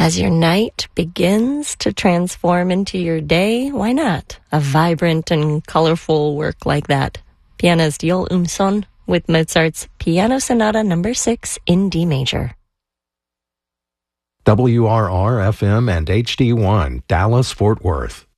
As your night begins to transform into your day, why not a vibrant and colorful work like that? Pianist Joel Umson with Mozart's Piano Sonata No. 6 in D major. WRR-FM and HD1, Dallas-Fort Worth.